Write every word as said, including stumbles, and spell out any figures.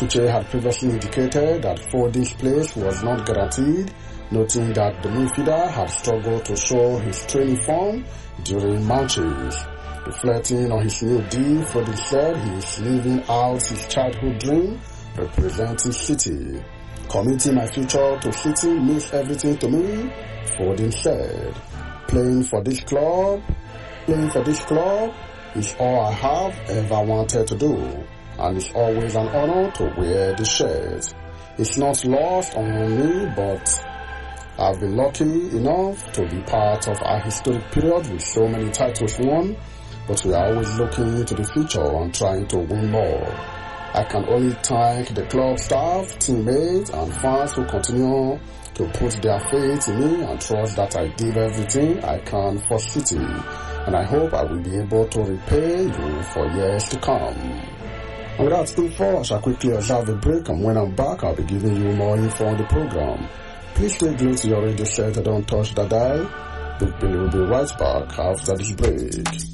Uche had previously indicated that Foden's place was not guaranteed, noting that the midfielder had struggled to show his training form during matches. Reflecting on his new deal, Foden said he is living out his childhood dream, representing City. Committing my future to City means everything to me, Foden said. Playing for this club, playing for this club is all I have ever wanted to do, and it's always an honor to wear the shirt. It's not lost on me, but I've been lucky enough to be part of our historic period with so many titles won, but we are always looking to the future and trying to win more. I can only thank the club staff, teammates and fans who continue to put their faith in me and trust that I give everything I can for City, and I hope I will be able to repay you for years to come. And without too far, I shall quickly observe a break, and when I'm back, I'll be giving you more info on the program. Please stay glued to your radio set and don't touch the dial. Big Billy will be right back after this break.